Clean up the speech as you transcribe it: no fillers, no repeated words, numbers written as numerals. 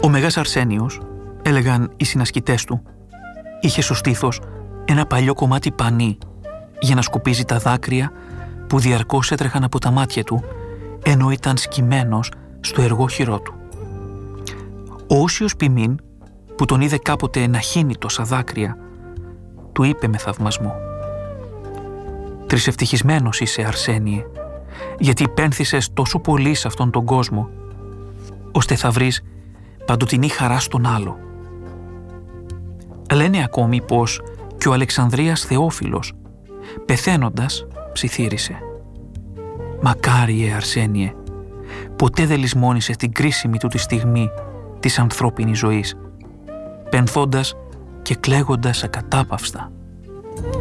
Ο Μεγάς Αρσένιος, έλεγαν οι συνασκητές του, είχε στο στήθος ένα παλιό κομμάτι πανί για να σκουπίζει τα δάκρυα που διαρκώς έτρεχαν από τα μάτια του ενώ ήταν σκυμμένος στο εργόχειρό του. Ο Όσιος Ποιμήν, που τον είδε κάποτε να χύνει τόσα δάκρυα, του είπε με θαυμασμό: «Τρισευτυχισμένος είσαι, Αρσένιε, γιατί πένθησες τόσο πολύ σε αυτόν τον κόσμο, ώστε θα βρεις παντοτινή χαρά στον άλλο». Λένε ακόμη πως και ο Αλεξανδρίας Θεόφιλος, πεθαίνοντας, ψιθύρισε: «Μακάριε, Αρσένιε, ποτέ δεν λησμόνησε την κρίσιμη του τη στιγμή της ανθρώπινης ζωής, πενθώντας και κλαίγοντας ακατάπαυστα».